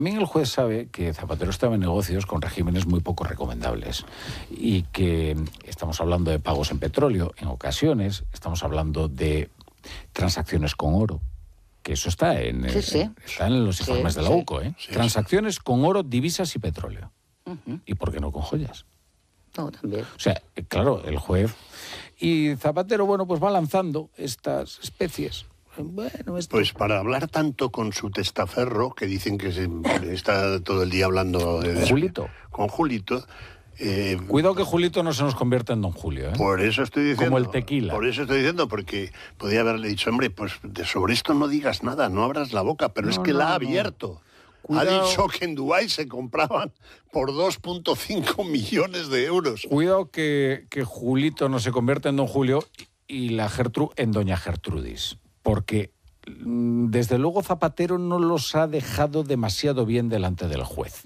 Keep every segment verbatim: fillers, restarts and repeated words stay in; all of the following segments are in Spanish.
También el juez sabe que Zapatero estaba en negocios con regímenes muy poco recomendables y que estamos hablando de pagos en petróleo, en ocasiones estamos hablando de transacciones con oro, que eso está en, sí, sí. en, está en los informes sí, de la sí. U C O, ¿eh? Sí, transacciones sí. con oro, divisas y petróleo. Uh-huh. ¿Y por qué no con joyas? No, también. O sea, claro, el juez... Y Zapatero, bueno, pues va lanzando estas especies. Bueno, esto... Pues para hablar tanto con su testaferro, que dicen que se, está todo el día hablando... De, Julito. Con Julito. Eh, Cuidado que Julito no se nos convierta en Don Julio, ¿eh? Por eso estoy diciendo... Como el tequila. Por eso estoy diciendo, porque podía haberle dicho, hombre, pues de sobre esto no digas nada, no abras la boca, pero no, es que no, la ha abierto. No. Ha dicho que en Dubái se compraban por dos punto cinco millones de euros. Cuidado que, que Julito no se convierta en Don Julio y la Gertrude en Doña Gertrudis. Porque, desde luego, Zapatero no los ha dejado demasiado bien delante del juez.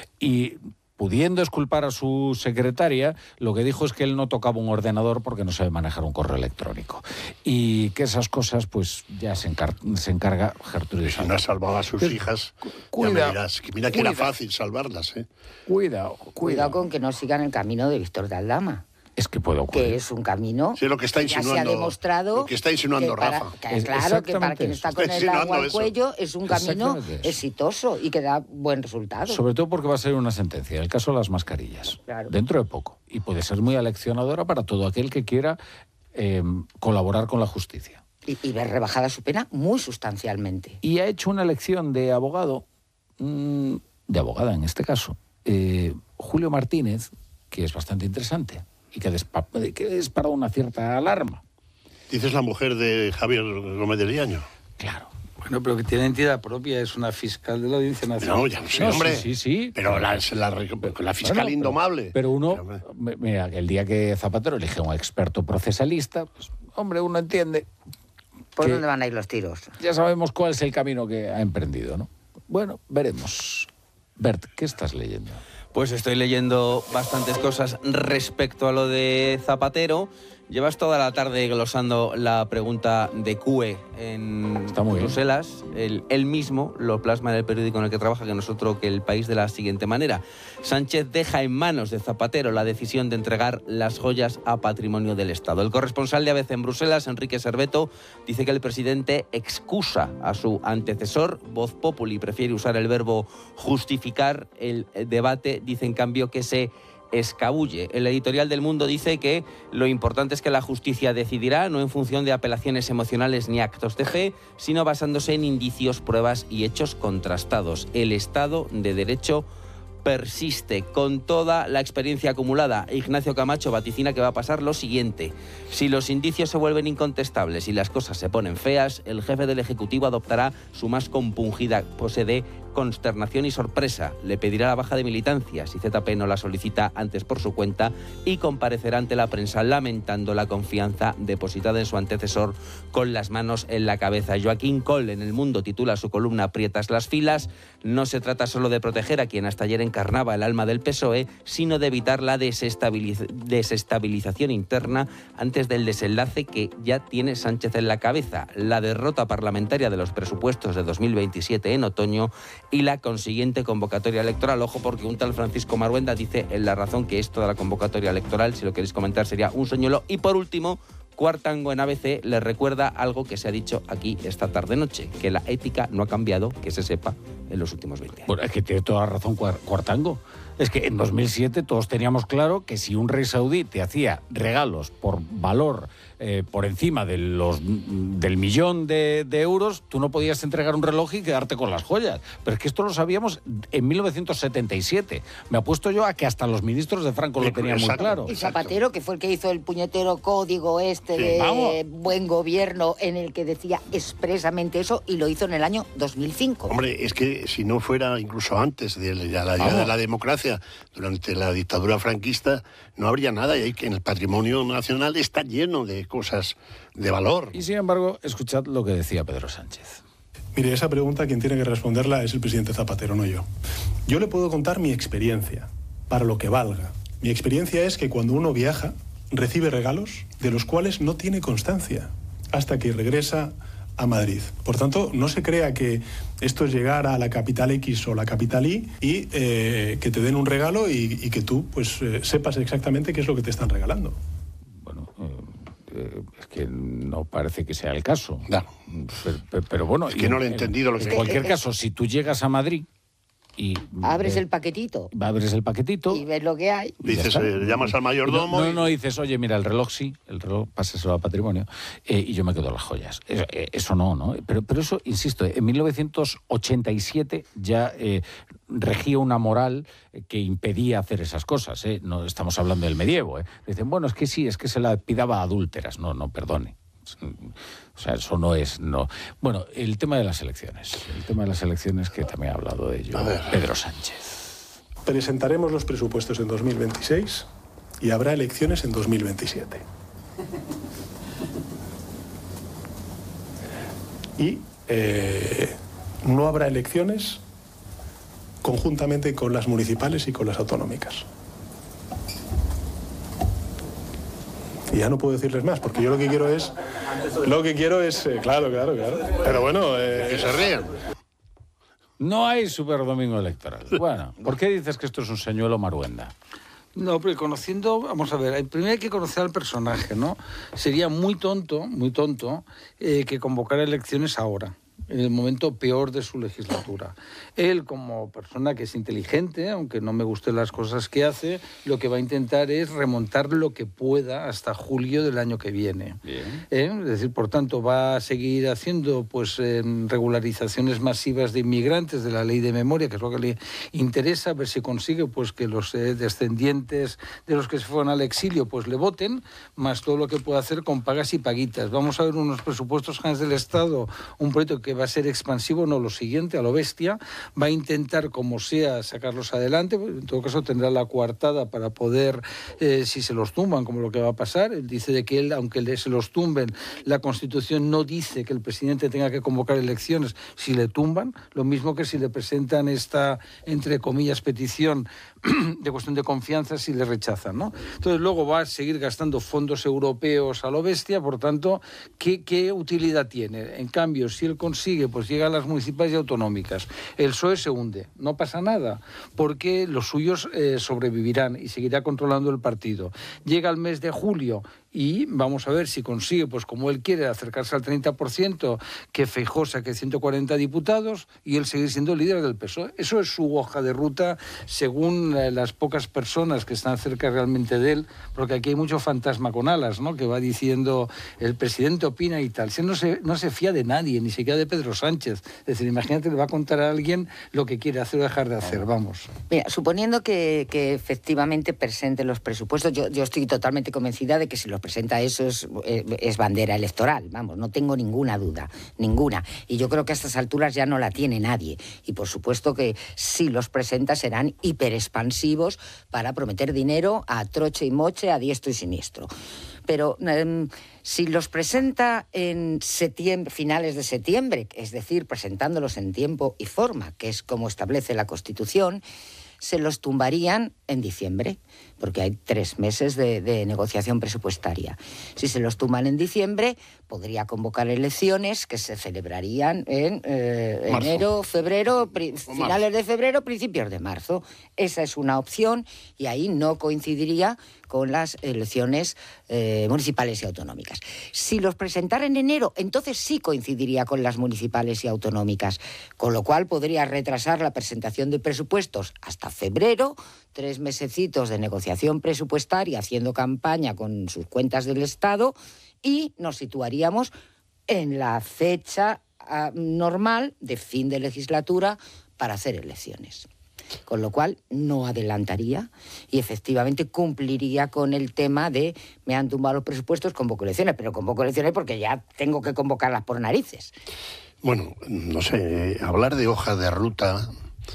Y, pudiendo exculpar a su secretaria, lo que dijo es que él no tocaba un ordenador porque no sabe manejar un correo electrónico. Y que esas cosas, pues, ya se, encar se encarga Gertrude. Si no ha salvado a sus Pero, hijas, cuida, ya me dirás, que mira que cuida. Era fácil salvarlas, ¿eh? Cuidado, cuidado. Cuidado con que no sigan el camino de Víctor de Aldama. Es que puede ocurrir. Que es un camino sí, lo que está insinuando, ya se ha demostrado lo que está insinuando que para, Rafa. Que, es, claro, que para quien está con está el agua al cuello es un camino exitoso y que da buen resultado. Sobre todo porque va a ser una sentencia, el caso de las mascarillas, claro. dentro de poco. Y puede ser muy aleccionadora para todo aquel que quiera eh, colaborar con la justicia. Y, y ver rebajada su pena muy sustancialmente. Y ha hecho una elección de abogado, mmm, de abogada en este caso, eh, Julio Martínez, que es bastante interesante. Y que, que disparó una cierta alarma. Dices la mujer de Javier Gómez de Liaño. Claro. Bueno, pero que tiene entidad propia, es una fiscal de la Audiencia Nacional. No, ya no sé, no, hombre. Sí, sí, sí. Pero la, la, la fiscal bueno, indomable. Pero, pero uno, pero, mira, el día que Zapatero elige a un experto procesalista, pues, hombre, uno entiende... ¿Por dónde van a ir los tiros? Ya sabemos cuál es el camino que ha emprendido, ¿no? Bueno, veremos. Bert, ¿qué estás leyendo? Pues estoy leyendo bastantes cosas respecto a lo de Zapatero. Llevas toda la tarde glosando la pregunta de C U E en Bruselas. Él, él mismo lo plasma en el periódico en el que trabaja, que no es otro que El País, de la siguiente manera. Sánchez deja en manos de Zapatero la decisión de entregar las joyas a patrimonio del Estado. El corresponsal de A B C en Bruselas, Enrique Serveto, dice que el presidente excusa a su antecesor. Voz Populi prefiere usar el verbo justificar el debate. Dice, en cambio, que se escabulle. El editorial del Mundo dice que lo importante es que la justicia decidirá, no en función de apelaciones emocionales ni actos de fe, sino basándose en indicios, pruebas y hechos contrastados. El Estado de Derecho persiste. Con toda la experiencia acumulada, Ignacio Camacho vaticina que va a pasar lo siguiente: si los indicios se vuelven incontestables y las cosas se ponen feas, el jefe del Ejecutivo adoptará su más compungida pose de consternación y sorpresa. Le pedirá la baja de militancia si Z P no la solicita antes por su cuenta y comparecerá ante la prensa lamentando la confianza depositada en su antecesor con las manos en la cabeza. Joaquín Coll en El Mundo titula su columna "Aprietas las filas". No se trata solo de proteger a quien hasta ayer encarnaba el alma del P S O E, sino de evitar la desestabiliz- desestabilización interna antes del desenlace que ya tiene Sánchez en la cabeza: la derrota parlamentaria de los presupuestos de dos mil veintisiete en otoño y la consiguiente convocatoria electoral. Ojo, porque un tal Francisco Maruenda dice en La Razón que esto de la convocatoria electoral, si lo queréis comentar, sería un señuelo. Y por último, Cuartango en A B C le recuerda algo que se ha dicho aquí esta tarde-noche, que la ética no ha cambiado, que se sepa, en los últimos veinte años. Bueno, es que tiene toda la razón Cuartango. Es que en dos mil siete todos teníamos claro que si un rey saudí te hacía regalos por valor eh, por encima de los, del millón de, de euros, tú no podías entregar un reloj y quedarte con las joyas. Pero es que esto lo sabíamos en mil novecientos setenta y siete. Me apuesto yo a que hasta los ministros de Franco lo tenían muy claro. Y Zapatero, que fue el que hizo el puñetero código este sí, de vamos. buen gobierno, en el que decía expresamente eso, y lo hizo en el año dos mil cinco. Hombre, es que si no fuera incluso antes de la, la, de la democracia, durante la dictadura franquista, no habría nada, y hay que en el patrimonio nacional está lleno de cosas de valor. Y sin embargo, escuchad lo que decía Pedro Sánchez. Mire, esa pregunta quien tiene que responderla es el presidente Zapatero, no yo. Yo le puedo contar mi experiencia, para lo que valga. Mi experiencia es que cuando uno viaja, recibe regalos de los cuales no tiene constancia, hasta que regresa a Madrid. Por tanto, no se crea que esto es llegar a la capital X o la capital Y y eh, que te den un regalo y, y que tú pues eh, sepas exactamente qué es lo que te están regalando. Bueno, eh, es que no parece que sea el caso. No. Pero, pero, pero bueno... Es que no lo he entendido lo que... En cualquier caso, si tú llegas a Madrid... Y, abres eh, el paquetito. Abres el paquetito. Y ves lo que hay. Dices, eh, llamas al mayordomo. No, no, y... no, dices, oye, mira, el reloj sí, el reloj, pásaselo a patrimonio, eh, y yo me quedo las joyas. Eso, eh, eso no, ¿no? Pero, pero eso, insisto, en mil novecientos ochenta y siete ya eh, regía una moral que impedía hacer esas cosas, ¿eh? No estamos hablando del medievo, ¿eh? Dicen, bueno, es que sí, es que se la pidaba a adúlteras. No, no, perdone. O sea, eso no es... no. Bueno, el tema de las elecciones. El tema de las elecciones, que también ha hablado de ello Pedro Sánchez. Presentaremos los presupuestos en dos mil veintiséis y habrá elecciones en dos mil veintisiete. Y eh, no habrá elecciones conjuntamente con las municipales y con las autonómicas. Y ya no puedo decirles más, porque yo lo que quiero es... Lo que quiero es... Eh, claro, claro, claro. Pero bueno... Eh, que se rían. No hay superdomingo electoral. Bueno, ¿por qué dices que esto es un señuelo maruenda? No, porque conociendo... Vamos a ver, primero hay que conocer al personaje, ¿no? Sería muy tonto, muy tonto, eh, que convocara elecciones ahora, en el momento peor de su legislatura. Él, como persona que es inteligente, aunque no me gusten las cosas que hace, lo que va a intentar es remontar lo que pueda hasta julio del año que viene. Bien. ¿Eh? Es decir, por tanto, va a seguir haciendo pues eh, regularizaciones masivas de inmigrantes de la ley de memoria, que es lo que le interesa, a ver si consigue pues que los eh, descendientes de los que se fueron al exilio pues le voten, más todo lo que pueda hacer con pagas y paguitas. Vamos a ver unos presupuestos generales del Estado, un proyecto que va a ser expansivo, no lo siguiente, a lo bestia, va a intentar como sea sacarlos adelante, en todo caso tendrá la coartada para poder, eh, si se los tumban, como lo que va a pasar. Él dice de que él, aunque se los tumben, la Constitución no dice que el presidente tenga que convocar elecciones si le tumban, lo mismo que si le presentan esta, entre comillas, petición de cuestión de confianza si le rechazan, ¿no? Entonces luego va a seguir gastando fondos europeos a lo bestia, por tanto, ¿qué, qué utilidad tiene? En cambio, si él consigue, pues llega a las municipales y autonómicas, el P S O E se hunde, no pasa nada, porque los suyos eh, sobrevivirán y seguirá controlando el partido. Llega el mes de julio y vamos a ver si consigue, pues como él quiere, acercarse al treinta por ciento, que Feijóo saque ciento cuarenta diputados y él seguir siendo líder del P S O E. Eso es su hoja de ruta, según eh, las pocas personas que están cerca realmente de él, porque aquí hay mucho fantasma con alas, ¿no?, que va diciendo el presidente opina y tal. Si no se, no se fía de nadie, ni siquiera de Pedro Sánchez. Es decir, imagínate, le va a contar a alguien lo que quiere hacer o dejar de hacer, vamos. Mira, suponiendo que, que efectivamente presente los presupuestos, yo, yo estoy totalmente convencida de que si los presenta eso es, es bandera electoral, vamos, no tengo ninguna duda, ninguna. Y yo creo que a estas alturas ya no la tiene nadie. Y por supuesto que si los presenta serán hiperexpansivos para prometer dinero a troche y moche, a diestro y siniestro. Pero eh, si los presenta en septiembre, finales de septiembre, es decir, presentándolos en tiempo y forma, que es como establece la Constitución, se los tumbarían en diciembre, porque hay tres meses de, de negociación presupuestaria. Si se los tumban en diciembre, podría convocar elecciones que se celebrarían en eh, enero, febrero, pri, finales de febrero, principios de marzo. Esa es una opción y ahí no coincidiría con las elecciones eh, municipales y autonómicas. Si los presentara en enero, entonces sí coincidiría con las municipales y autonómicas, con lo cual podría retrasar la presentación de presupuestos hasta febrero, tres mesecitos de negociación presupuestaria, haciendo campaña con sus cuentas del Estado, y nos situaríamos en la fecha uh, normal de fin de legislatura para hacer elecciones. Con lo cual no adelantaría y efectivamente cumpliría con el tema de me han tumbado los presupuestos, convoco elecciones, pero convoco elecciones porque ya tengo que convocarlas por narices. Bueno, no sé, hablar de hoja de ruta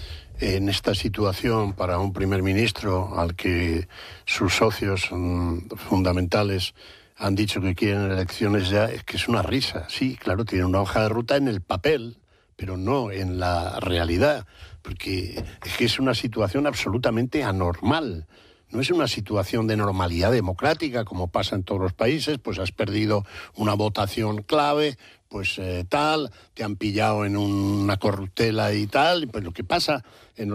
en esta situación para un primer ministro al que sus socios mmm, fundamentales han dicho que quieren elecciones ya, es que es una risa. Sí, claro, tiene una hoja de ruta en el papel, pero no en la realidad, porque es que es una situación absolutamente anormal. no es una situación de normalidad democrática como pasa en todos los países, pues has perdido una votación clave, pues eh, tal, te han pillado en una corruptela y tal, pues lo que pasa en los